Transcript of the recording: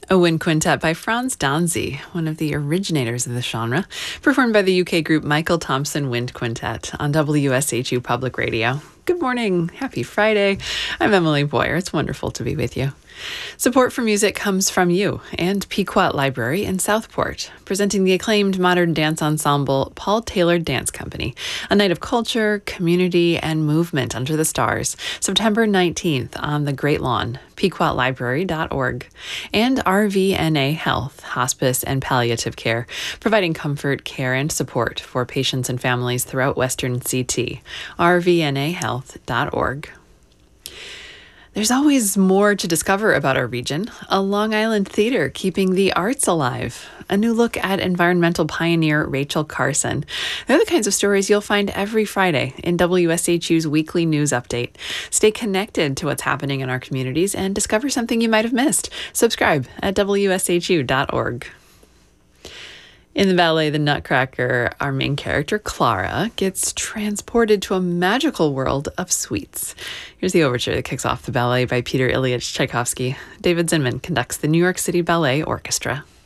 A wind quintet by Frans Danzy, one of the originators of the genre, performed by the UK group Michael Thompson Wind Quintet on WSHU Public Radio. Good morning. Happy Friday. I'm Emily Boyer. It's wonderful to be with you. Support for music comes from you and Pequot Library in Southport, presenting the acclaimed modern dance ensemble Paul Taylor Dance Company, a night of culture, community, and movement under the stars, September 19th on the Great Lawn, pequotlibrary.org, and RVNA Health, Hospice and Palliative Care, providing comfort, care, and support for patients and families throughout Western CT, rvnahealth.org. There's always more to discover about our region. A Long Island theater keeping the arts alive. A new look at environmental pioneer Rachel Carson. They're the kinds of stories you'll find every Friday in WSHU's weekly news update. Stay connected to what's happening in our communities and discover something you might have missed. Subscribe at WSHU.org. In the ballet The Nutcracker, our main character, Clara, gets transported to a magical world of sweets. Here's the overture that kicks off the ballet by Peter Ilyich Tchaikovsky. David Zinman conducts the New York City Ballet Orchestra.